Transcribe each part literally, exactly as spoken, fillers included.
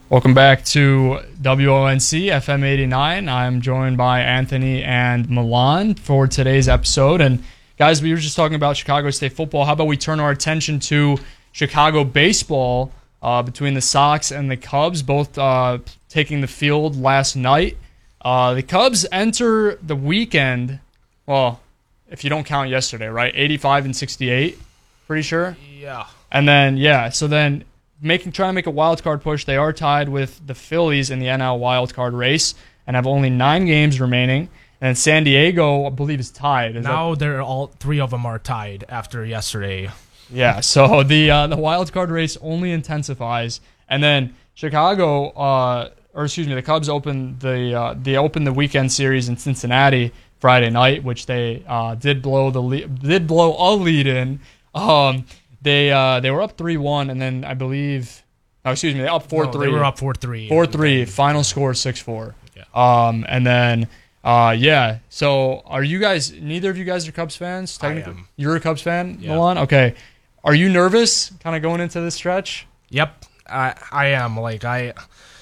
Welcome back to W O N C F M eighty-nine. I'm joined by Anthony and Milan for today's episode. And guys, we were just talking about Chicago State football. How about we turn our attention to Chicago baseball uh, between the Sox and the Cubs, both uh, taking the field last night. Uh, the Cubs enter the weekend, well, if you don't count yesterday, right? eighty-five and sixty-eight, pretty sure. Yeah. And then, yeah, so then making trying to make a wild card push. They are tied with the Phillies in the N L wild card race and have only nine games remaining. And San Diego, I believe, is tied. Is now that... they're all three of them are tied after yesterday. Yeah, so the uh, the wild card race only intensifies. And then Chicago, uh, or excuse me, the Cubs open the uh, they opened the weekend series in Cincinnati Friday night, which they uh, did blow the lead, did blow a lead in. Um, They uh, they were up three one, and then I believe, oh, excuse me, they up four three. No, they were up four three. four three, final score six four. Yeah. Um, and then, uh, yeah, so are you guys, neither of you guys are Cubs fans? Technically? I am. You're a Cubs fan, Yeah. Milan? Okay. Are you nervous kind of going into this stretch? Yep, I I am. Like, I,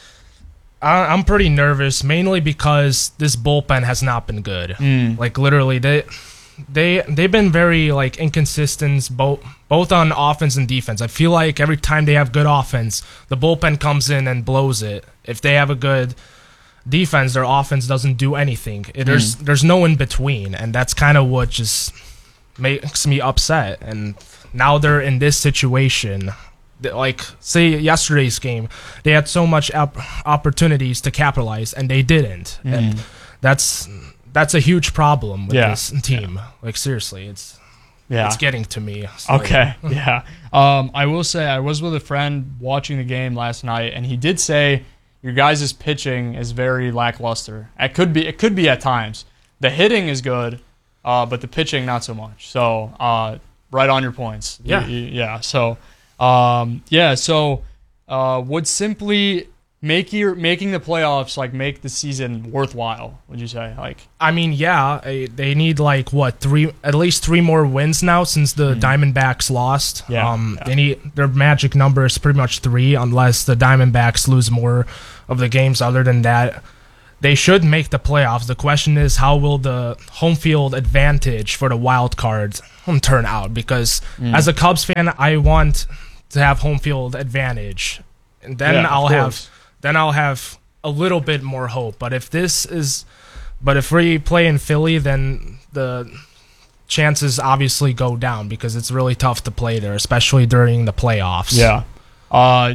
I, I'm pretty nervous, mainly because this bullpen has not been good. Mm. Like, literally, they... They they've been very like inconsistent both both on offense and defense. I feel like every time they have good offense, the bullpen comes in and blows it. If they have a good defense, their offense doesn't do anything. It, there's Mm. there's no in between, and that's kind of what just makes me upset. And now they're in this situation. Like, say yesterday's game, they had so much op- opportunities to capitalize, and they didn't. Mm. And that's. That's a huge problem with Yeah. this team. Yeah. Like, seriously, it's Yeah. it's getting to me. So. Okay, yeah. Um, I will say I was with a friend watching the game last night, and he did say your guys' pitching is very lackluster. It could be, it could be at times. The hitting is good, uh, but the pitching not so much. So, uh, right on your points. Yeah, you, you, yeah. So, um, yeah. So, uh, would simply make your making the playoffs like make the season worthwhile? Would you say like? I mean, yeah, I- they need like what three, at least three more wins now since the Mm. Diamondbacks lost. Yeah, um, yeah. they need their magic number is pretty much three, unless the Diamondbacks lose more of the games. Other than that, they should make the playoffs. The question is, how will the home field advantage for the wild card turn out? Because Mm. as a Cubs fan, I want to have home field advantage, and then Yeah, of I'll course. have. Then I'll have a little bit more hope. But if this is, but if we play in Philly, then the chances obviously go down because it's really tough to play there, especially during the playoffs. Yeah. Uh,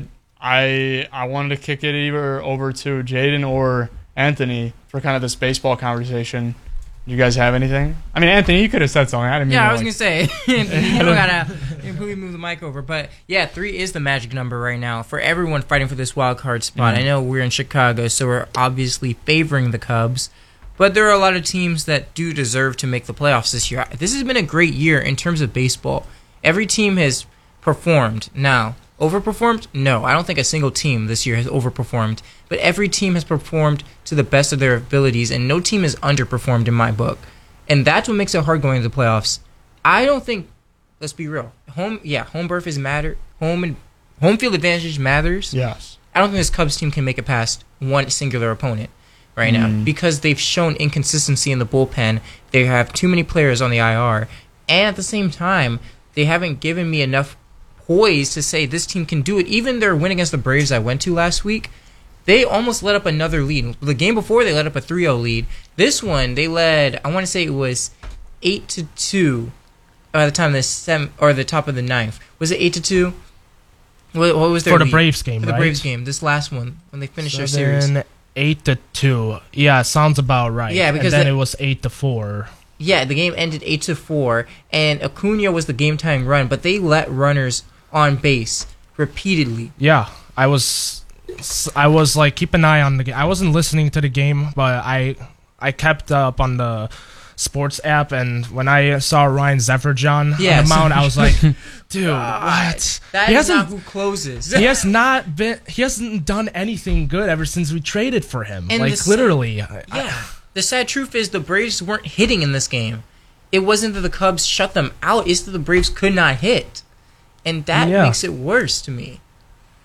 I I wanted to kick it either over to Jaden or Anthony for kind of this baseball conversation. You guys have anything? I mean, Anthony, you could have said something. I didn't mean Yeah, to, I was like, gonna say you don't gotta completely move the mic over, but yeah, three is the magic number right now for everyone fighting for this wild card spot. Mhm. I know we're in Chicago, so we're obviously favoring the Cubs, but there are a lot of teams that do deserve to make the playoffs this year. This has been a great year in terms of baseball. Every team has performed. Now, overperformed? No, I don't think a single team this year has overperformed, but every team has performed to the best of their abilities, and no team has underperformed in my book. And that's what makes it hard going to the playoffs. I don't think, let's be real, home yeah, home berth is matter, home and home field advantage matters. Yes. I don't think this Cubs team can make it past one singular opponent right now Mm. because they've shown inconsistency in the bullpen. They have too many players on the I R, and at the same time, they haven't given me enough poise to say this team can do it. Even their win against the Braves I went to last week, they almost let up another lead. The game before, they let up a three oh lead. This one, they led, I want to say it was eight to two by the time the seven, or the top of the ninth. Was it eight to two? What, what was their For the lead? Braves game, For the right? Braves game, this last one, when they finished their series. Seven, eight to two. Yeah, sounds about right. Yeah, because and then the- it was eight to four. Yeah, the game ended eight to four, and Acuna was the game-tying run, but they let runners on base repeatedly. Yeah, I was, I was like keep an eye on the game. I wasn't listening to the game, but I, I kept up on the sports app, and when I saw Ryan Zefferjon Yes. on the mound, I was like, dude, what? That he is hasn't. not who closes. he has not been. He hasn't done anything good ever since we traded for him. And like the- literally. I- Yeah. The sad truth is the Braves weren't hitting in this game. It wasn't that the Cubs shut them out, it's that the Braves could not hit. And that Yeah. makes it worse to me.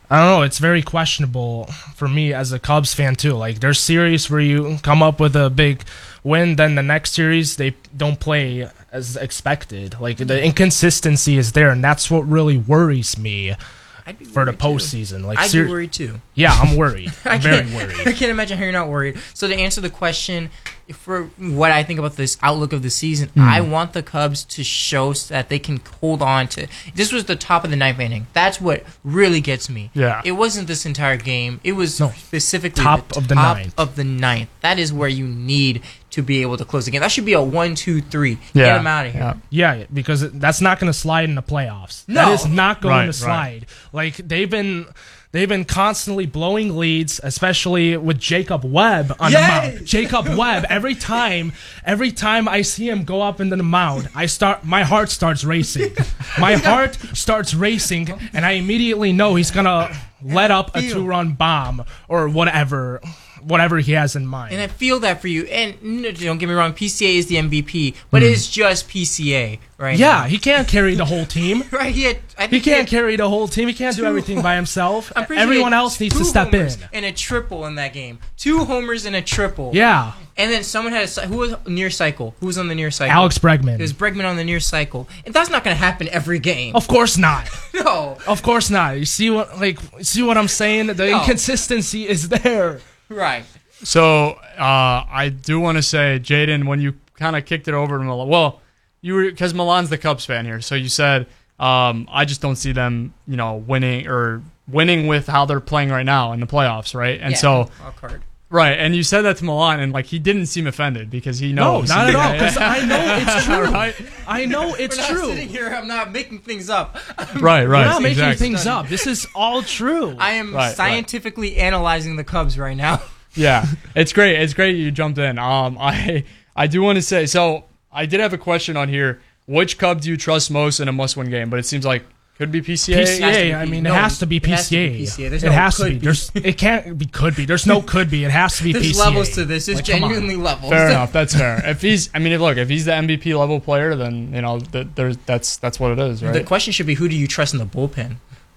I don't know. It's very questionable for me as a Cubs fan too. Like there's series where you come up with a big win, then the next series they don't play as expected. Like the inconsistency is there, and that's what really worries me I'd be for the worried, too. postseason. Like I'd ser- be worried too. Yeah, I'm worried. I I'm very can't- worried. I can't imagine how you're not worried. So to answer the question, for what I think about this outlook of the season, Mm. I want the Cubs to show s- that they can hold on to. This was the top of the ninth inning. That's what really gets me. Yeah. It wasn't this entire game. It was No. specifically Top the of the top ninth. of the ninth. That is where you need to be able to close the game. That should be a one, two, three. Yeah. Get them out of here. Yeah. Yeah, because it- that's not going to slide in the playoffs. No. That is not going Right, to right. slide. Like they've been, they've been constantly blowing leads, especially with Jacob Webb on Yes! the mound. Jacob Webb. Every time, every time I see him go up into the mound, I start, my heart starts racing. My heart starts racing, and I immediately know he's gonna let up a Feel. two-run bomb or whatever, whatever he has in mind. And I feel that for you. And no, don't get me wrong, P C A is the M V P, but it's just P C A right yeah, now. he can't carry the whole team. Right, he had, I He think can't had carry the whole team. He can't do two- everything by himself. I'm pretty sure he Everyone had else needs to two step in. homers and a triple in that game. Two homers and a triple. Yeah, And then someone had a cy- who was near cycle. Who was on the near cycle? Alex Bregman. It was Bregman on the near cycle, and that's not going to happen every game. Of course not. No, Of course not. You see what like see what I'm saying? The No. inconsistency is there. right. So uh, I do want to say, Jaden, when you kind of kicked it over to Milan, well, you were because Milan's the Cubs fan here, so you said um, I just don't see them, you know, winning or winning with how they're playing right now in the playoffs, right? And Yeah, so wild card. right, and you said that to Milan, and like he didn't seem offended because he No, knows. not at all. Because I know it's true. Right, I know it's We're not true. sitting here. I'm not making things up. right, We're right. not making exactly. things up. This is all true. I am Right, right. scientifically analyzing the Cubs right now. Yeah, it's great. It's great you jumped in. Um, I I do want to say so. I did have a question on here. Which Cub do you trust most in a must-win game? But it seems like could be P C A. P C A. Has to be I P- mean, no, it has to be it has to be P C A. P C A. There's it no has to could be. be. There's. It can't be. Could be. There's no could be. It has to be There's P C A. levels to this. There's Like, come on. genuinely levels. Fair enough. That's fair. If he's, I mean, if, look, if he's the M V P level player, then you know that there's that's that's what it is, right? The question should be, who do you trust in the bullpen?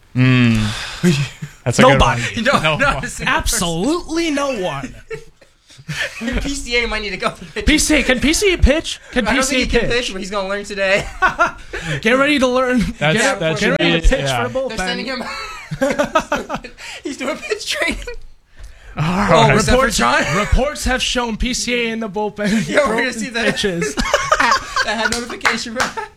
That's a Nobody. Good one. No, No, not a single Absolutely no one. person. P C A might need to go. P C A. Can P C A pitch? Can I P don't C A think he can pitch? pitch, but he's gonna learn today. Get ready to learn. That's get, that get should ready be to pitch yeah. for the They're sending bullpen. him. He's doing pitch training. All Oh, right. was that for Reports, John? reports have shown P C A in the bullpen. Yeah, we're gonna throwing see that. pitches. That had notification.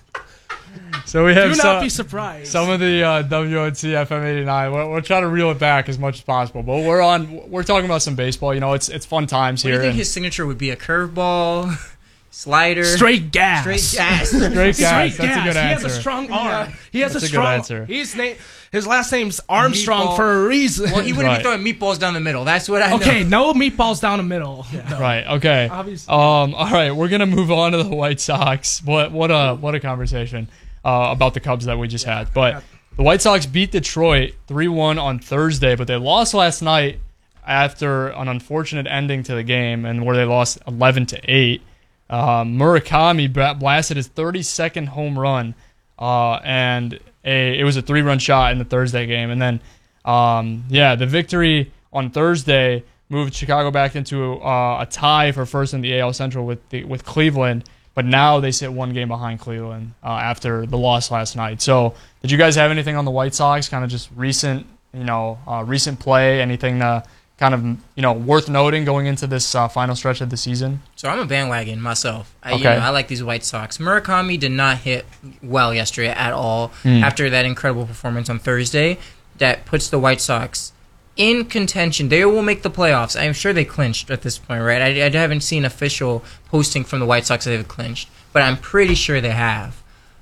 So we have Do some, not be surprised. some of the uh, W N C F M eighty-nine. We're, we're trying to reel it back as much as possible, but we're on. We're talking about some baseball. You know, it's it's fun times What do here. you think and his signature would be? A curveball, slider, Straight gas. straight gas. Great guys. Straight That's gas. a good He answer. has a strong arm. He has That's a a good strong. answer. He's na- his last name's Armstrong Meatball. for a reason. Well, he wouldn't Right. be throwing meatballs down the middle. That's what I know. okay, no meatballs down the middle. No. Right. Okay. Obviously. Um. All right. We're gonna move on to the White Sox. What what a what a conversation uh, about the Cubs that we just had. But the White Sox beat Detroit three one on Thursday, but they lost last night after an unfortunate ending to the game, and where they lost eleven to eight. Um, Murakami bla- blasted his thirty-second home run, uh, and a it was a three-run shot in the Thursday game, and then um, yeah, the victory on Thursday moved Chicago back into uh, a tie for first in the A L Central with the, with Cleveland, but now they sit one game behind Cleveland uh, after the loss last night. So, did you guys have anything on the White Sox? Kind of just recent, you know, uh, recent play? Anything uh, kind of you know worth noting going into this uh, final stretch of the season? So I'm a bandwagon myself. I, you Okay. know, I like these White Sox. Murakami did not hit well yesterday at all Mm. after that incredible performance on Thursday. That puts the White Sox in contention. They will make the playoffs. I'm sure they clinched at this point, right? I, I haven't seen official posting from the White Sox that they've clinched, but I'm pretty sure they have.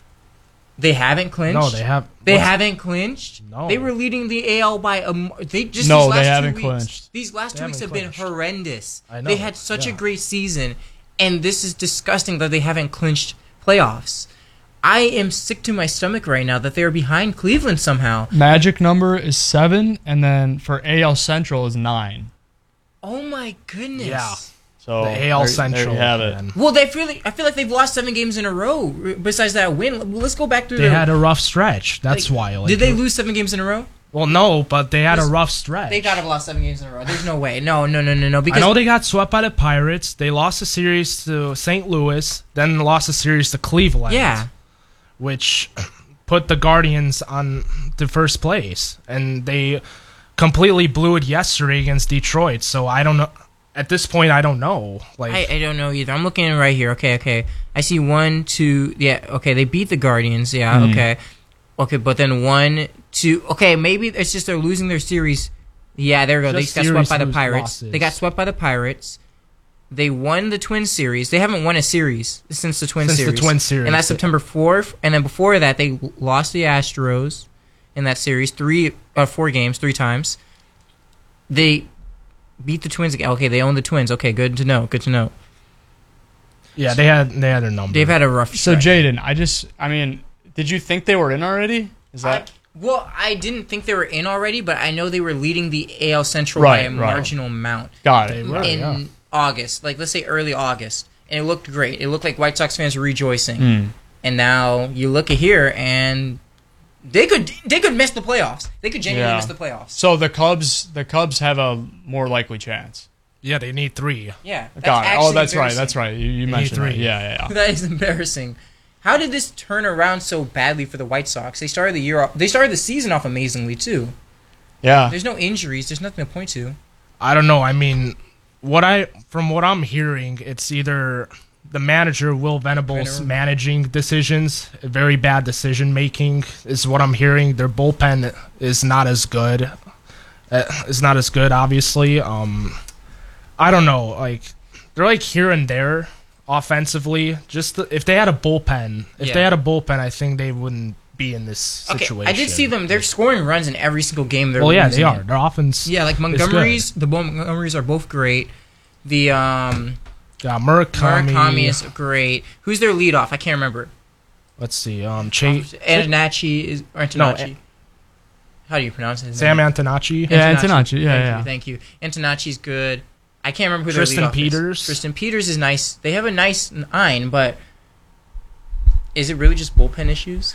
They haven't clinched. No, they have. They what's- haven't clinched. No. They were leading the A L by a. mar- They just No, these last they two haven't weeks, clinched. These last They two weeks have haven't been clinched. horrendous. I know, They had such a yeah. great season, and this is disgusting that they haven't clinched playoffs. I am sick to my stomach right now that they are behind Cleveland somehow. Magic number is seven, and then for A L Central is nine. Oh my goodness. Yeah. So The A L there, Central. There you have it. man. Well, they feel like, I feel like they've lost seven games in a row. Besides that win, let's go back through. They the, had a rough stretch. That's like, why. Like, did they lose seven games in a row? Well, no, but they had This- a rough stretch. They got to have lost seven games in a row. There's no way. No, no, no, no, no. Because I know they got swept by the Pirates. They lost a series to Saint Louis, then lost a series to Cleveland. yeah, Which put the Guardians on the first place, and they completely blew it yesterday against Detroit. So I don't know. At this point, I don't know. Like I, I don't know either. I'm looking right here. Okay, okay. I see one, two. Yeah, okay. They beat the Guardians. Yeah, Mhm. okay. Okay, but then one, two. Okay, maybe it's just they're losing their series. Yeah, there we go. Just they got swept series by the lose- Pirates. losses. They got swept by the Pirates. They won the Twin Series. They haven't won a series since the Twin Since the Series. Twin Series. And that's September fourth. And then before that, they lost the Astros in that series, three, uh, four games, three times. They beat the Twins again. Okay, they own the Twins. Okay, good to know. Good to know. yeah, they had they had their number. They've had a rough So stretch. Jaden, I just, I mean, did you think they were in already? Is that I, well, I didn't think they were in already, but I know they were leading the A L Central by Right, a right. marginal amount got They it? were. in yeah. August. Like, let's say early August. And it looked great. It looked like White Sox fans were rejoicing. Mm. And now you look at here, and they could they could miss the playoffs. They could genuinely Yeah. miss the playoffs. So the Cubs, the Cubs have a more likely chance. Yeah, they need three. Yeah. That's Got it. actually Oh, that's right. embarrassing. That's right. You, you Need mentioned that. three. Yeah, yeah, yeah. That is embarrassing. How did this turn around so badly for the White Sox? They started the year off, they started the season off amazingly too. Yeah. There's no injuries. There's nothing to point to. I don't know. I mean, what I from what I'm hearing, it's either the manager Will Venables Venables. managing decisions, very bad decision making is what I'm hearing. Their bullpen is not as good. Uh, It's not as good, obviously. Um, I don't know. Like they're like here and there offensively. Just the, if they had a bullpen, if Yeah. they had a bullpen, I think they wouldn't be in this Okay, situation. I did see them. They're scoring runs in every single game. They're Well, yeah, losing. they are. Their offense. Yeah, like is good. Montgomery's. The Montgomerys are both great. The um, Yeah, Murakami. Murakami is great. Who's their leadoff? I can't remember. Let's see. Um, Chase. Antonacci is or No, Antonacci. How do you pronounce his Sam name? Antonacci. Yeah, Antonacci. Yeah, thank yeah. You, thank you. Antonacci's good. I can't remember who Tristan their leadoff Peters. is. Tristan Peters is nice. They have a nice nine, but is it really just bullpen issues?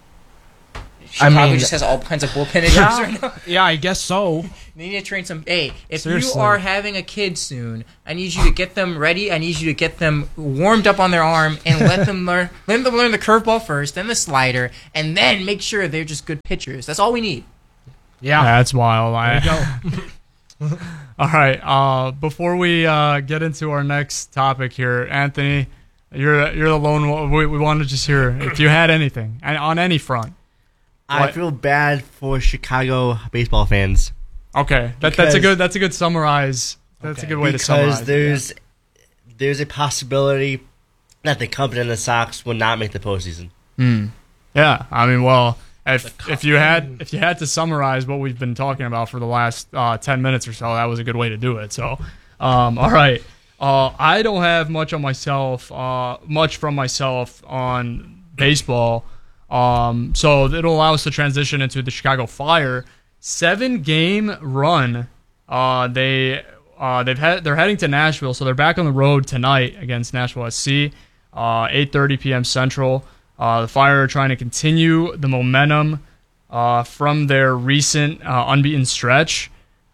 I Chicago mean- just has all kinds of bullpen issues Yeah, right now. yeah, I guess so. They need to train some. Hey, if Seriously. you are having a kid soon, I need you to get them ready. I need you to get them warmed up on their arm and let them learn. Let them learn the curveball first, then the slider, and then make sure they're just good pitchers. That's all we need. Yeah. That's wild. I, There you go. All right. Uh, before we uh, get into our next topic here, Anthony, you're you're the lone one. We, we want to just hear if you had anything and on any front. I What? feel bad for Chicago baseball fans Okay, that, that's a Because- good. That's a good summarize. That's a Okay. good way to summarize. because it, there's there's a possibility that the Cubs and the Sox will not make the postseason. yeah. Mm. Yeah, I mean, well, if The if you had Cubs. if you had to summarize what we've been talking about for the last uh, ten minutes or so, that was a good way to do it. So, um, all right. Uh, I don't have much on myself, uh, much from myself on baseball. Um, so it'll allow us to transition into the Chicago Fire seven game run. Uh, they uh, they've had they're heading to Nashville, so they're back on the road tonight against Nashville S C, uh, eight thirty p.m. Central. Uh, the Fire are trying to continue the momentum uh, from their recent uh, unbeaten stretch.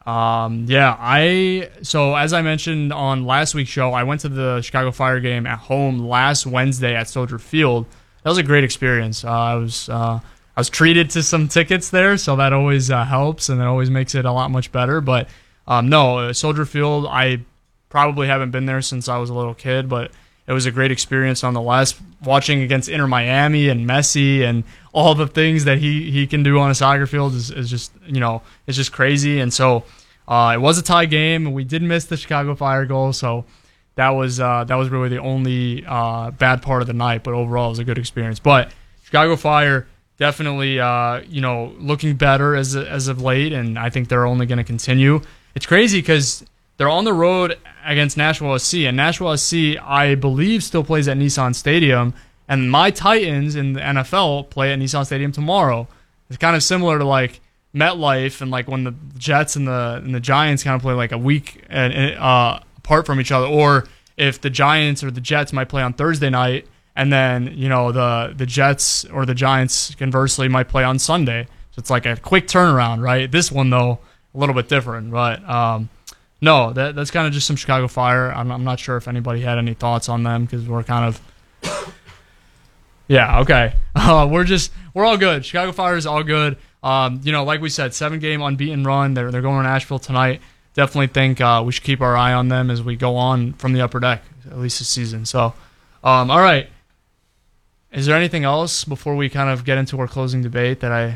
Um, yeah, I so as I mentioned on last week's show, I went to the Chicago Fire game at home last Wednesday at Soldier Field. That was a great experience. Uh, I was uh, I was treated to some tickets there, so that always uh, helps and it always makes it a lot much better. But um, no, uh, Soldier Field, I probably haven't been there since I was a little kid, but it was a great experience nonetheless. Watching against Inter Miami and Messi and all the things that he, he can do on a soccer field is, is just you know it's just crazy. And so uh, it was a tie game, and we did miss the Chicago Fire goal, so. That was uh, that was really the only uh, bad part of the night, but overall it was a good experience. But Chicago Fire definitely uh, you know looking better as as of late, and I think they're only going to continue. It's crazy because they're on the road against Nashville S C, and Nashville S C I believe still plays at Nissan Stadium, and my Titans in the N F L play at Nissan Stadium tomorrow. It's kind of similar to like MetLife and like when the Jets and the and the Giants kind of play like a week and uh. apart from each other, or if the Giants or the Jets might play on Thursday night, and then you know the the Jets or the Giants conversely might play on Sunday. So it's like a quick turnaround, right? This one, though, a little bit different. But um, no, that, that's kind of just some Chicago Fire. I'm, I'm not sure if anybody had any thoughts on them because we're kind of – yeah, okay. Uh, we're just – we're all good. Chicago Fire is all good. Um, you know, like we said, seven-game unbeaten run. They're, they're going to Nashville tonight. Definitely think uh, we should keep our eye on them as we go on from the upper deck, at least this season. So, um, all right. Is there anything else before we kind of get into our closing debate that I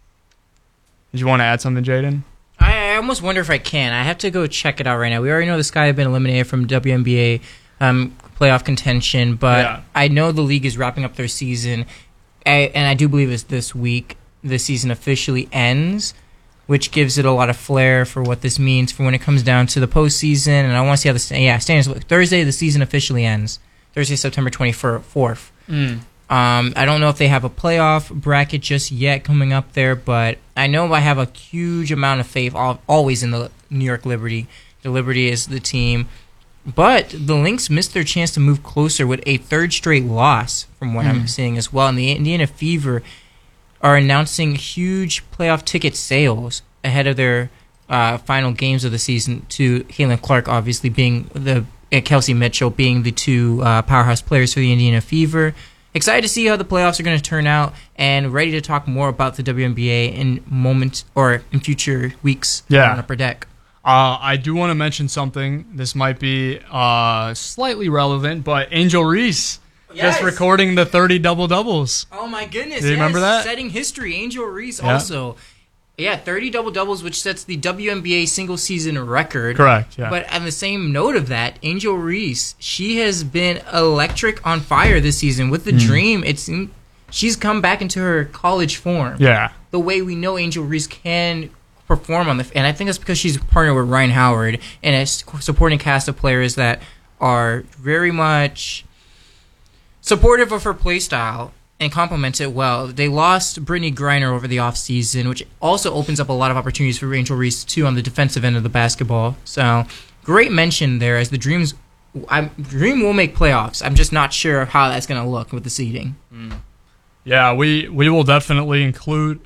– did you want to add something, Jaden? I, I almost wonder if I can. I have to go check it out right now. We already know the Sky have been eliminated from W N B A um, playoff contention, but Yeah. I know the league is wrapping up their season, I, and I do believe it's this week. The season officially ends, which gives it a lot of flair for what this means for when it comes down to the postseason. And I want to see how the yeah standings look. Thursday, the season officially ends. Thursday, September twenty-fourth. Mm. Um, I don't know if they have a playoff bracket just yet coming up there, but I know I have a huge amount of faith al- always in the New York Liberty. The Liberty is the team. But the Lynx missed their chance to move closer with a third straight loss, from what mm. I'm seeing as well. And the Indiana Fever are announcing huge playoff ticket sales ahead of their uh, final games of the season, to Halen Clark obviously being the uh, Kelsey Mitchell being the two uh, powerhouse players for the Indiana Fever. Excited to see how the playoffs are going to turn out, and ready to talk more about the W N B A in moments or in future weeks Yeah. on Upper Deck. Uh, I do want to mention something. This might be uh, slightly relevant, but Angel Reese Yes. just recording the thirty double-doubles. Oh my goodness! Do you yes. remember that? Setting history. Angel Reese Yeah. also, yeah, thirty double doubles, which sets the W N B A single season record. Correct, yeah. But on the same note of that, Angel Reese, she has been electric on fire this season with the Mm. Dream. It's she's come back into her college form. Yeah. The way we know Angel Reese can perform on the, and I think that's because she's partnered with Ryan Howard and a supporting cast of players that are very much supportive of her play style and complements it well. They lost Brittany Griner over the offseason, which also opens up a lot of opportunities for Angel Reese, too, on the defensive end of the basketball. So, great mention there as the Dreams. I'm, Dream will make playoffs. I'm just not sure how that's going to look with the seeding. Mm. Yeah, we, we will definitely include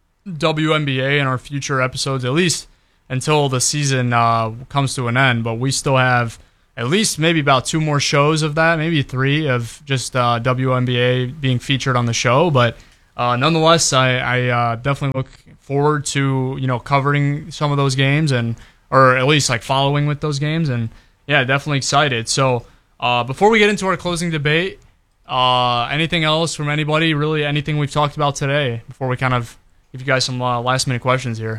W N B A in our future episodes, at least until the season uh, comes to an end. But we still have at least maybe about two more shows of that, maybe three of just uh, W N B A being featured on the show. But uh, nonetheless, I, I uh, definitely look forward to you know covering some of those games and or at least like following with those games. And yeah, definitely excited. So uh, before we get into our closing debate, uh, anything else from anybody? Really, anything we've talked about today before we kind of give you guys some uh, last minute questions here.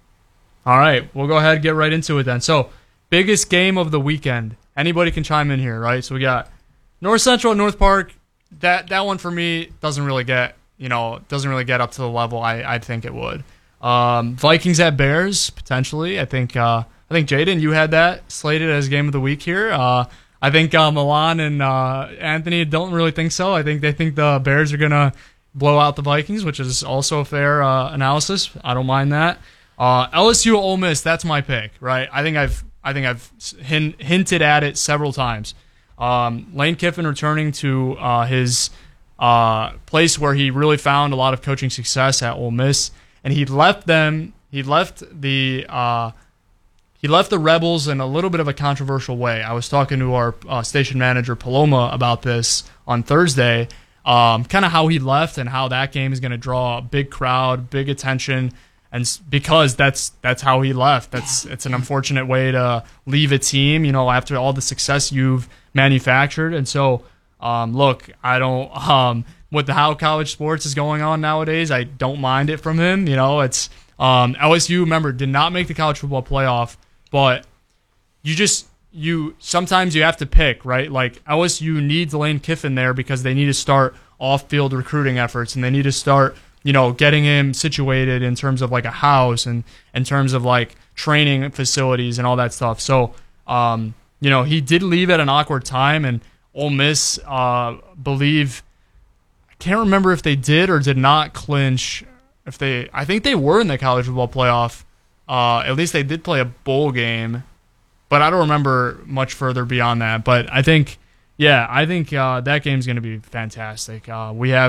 All right, we'll go ahead and get right into it then. So. Biggest game of the weekend. Anybody can chime in here, right? So we got North Central and North Park. That that one for me doesn't really get, you know, doesn't really get up to the level I I think it would. Um, Vikings at Bears potentially. I think uh, I think Jaden, you had that slated as game of the week here. Uh, I think uh, Milan and uh, Anthony don't really think so. I think they think the Bears are gonna blow out the Vikings, which is also a fair uh, analysis. I don't mind that. Uh, L S U Ole Miss. That's my pick, right? I think I've I think I've hint, hinted at it several times. Um, Lane Kiffin returning to uh, his uh, place where he really found a lot of coaching success at Ole Miss, and he left them. He left the uh, he left the Rebels in a little bit of a controversial way. I was talking to our uh, station manager Paloma about this on Thursday, um, kind of how he left and how that game is going to draw a big crowd, big attention. And because that's that's how he left. That's it's an unfortunate way to leave a team, you know, after all the success you've manufactured. And so, um, look, I don't um, with the how college sports is going on nowadays. I don't mind it from him. You know, it's um, L S U. Remember, did not make the college football playoff, but you just you sometimes you have to pick, right? Like L S U needs Lane Kiffin there because they need to start off-field recruiting efforts and they need to start. You know, getting him situated in terms of like a house and in terms of like training facilities and all that stuff. So, um, you know, he did leave at an awkward time, and Ole Miss uh, believe I can't remember if they did or did not clinch. If they, I think they were in the college football playoff. Uh, at least they did play a bowl game, but I don't remember much further beyond that. But I think, yeah, I think uh, that game's going to be fantastic. Uh, we have.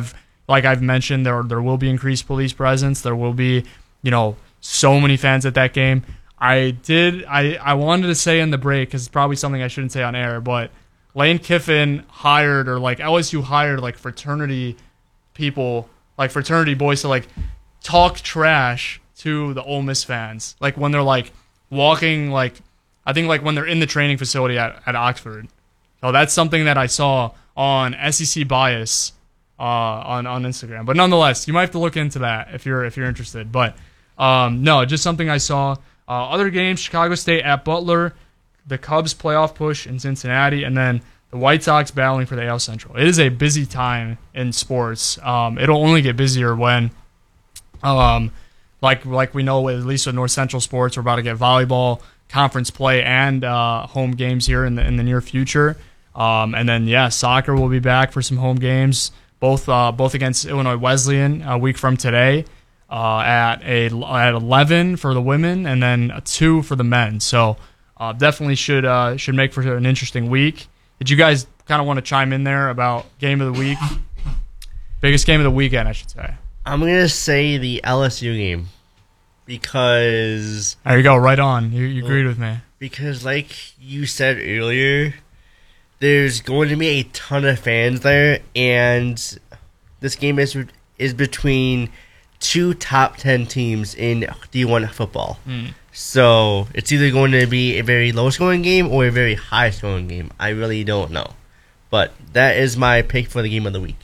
like I've mentioned, there there will be increased police presence. There will be, you know, so many fans at that game. I did. I, I wanted to say in the break, because it's probably something I shouldn't say on air, but Lane Kiffin hired, or like L S U hired, like fraternity people, like fraternity boys to like talk trash to the Ole Miss fans, like when they're like walking, like I think like when they're in the training facility at, at Oxford. So that's something that I saw on S E C Bias uh, on on Instagram. But nonetheless, you might have to look into that if you're if you're interested. But um, no, just something I saw. Uh, other games: Chicago State at Butler, the Cubs playoff push in Cincinnati, and then the White Sox battling for the A L Central. It is a busy time in sports. Um, it'll only get busier when, um, like like we know, at least with North Central sports, we're about to get volleyball conference play and uh, home games here in the in the near future. Um, and then yeah, soccer will be back for some home games, both uh, both against Illinois Wesleyan a week from today. Uh, at a at eleven for the women, and then a two for the men. So uh, definitely should uh, should make for an interesting week. Did you guys kind of want to chime in there about game of the week? Biggest game of the weekend, I should say. I'm gonna say the L S U game because there you go, right on. You, you agreed with me. Because, like you said earlier, there's going to be a ton of fans there, and this game is is between two top ten teams in D one football. Mm. So it's either going to be a very low-scoring game or a very high-scoring game. I really don't know. But that is my pick for the game of the week.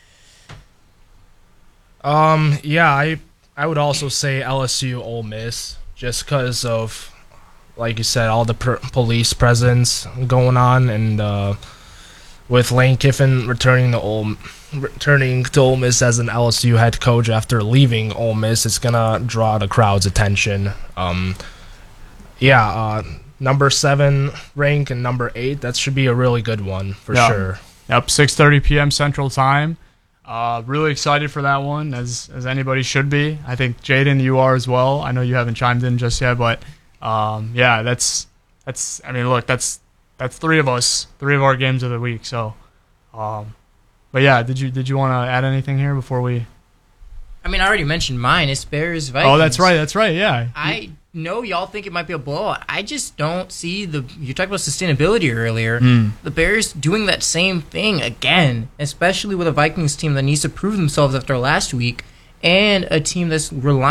Um, yeah, I I would also say L S U Ole Miss, just because of, like you said, all the per- police presence going on, and uh, with Lane Kiffin returning to Ole returning to Ole Miss as an L S U head coach after leaving Ole Miss, it's gonna draw the crowd's attention. Um, yeah, uh, number seven rank and number eight, that should be a really good one for yeah. sure. Yep, six thirty p.m. Central Time. Uh, really excited for that one, as as anybody should be. I think Jaden, you are as well. I know you haven't chimed in just yet, but um, yeah, that's that's. I mean, look, that's that's three of us, three of our games of the week. So. Um, But yeah, did you did you want to add anything here before we? I mean, I already mentioned mine. It's Bears Vikings. Oh, that's right. That's right. Yeah. I know y'all think it might be a blowout. I just don't see the. You talked about sustainability earlier. Mm. The Bears doing that same thing again, especially with a Vikings team that needs to prove themselves after last week, and a team that's relying